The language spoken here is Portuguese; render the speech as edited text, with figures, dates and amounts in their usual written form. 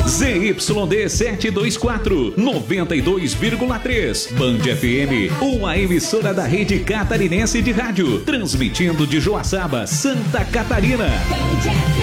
ZYD 724, 92,3. Band FM, uma emissora da Rede Catarinense de Rádio, transmitindo de Joaçaba, Santa Catarina.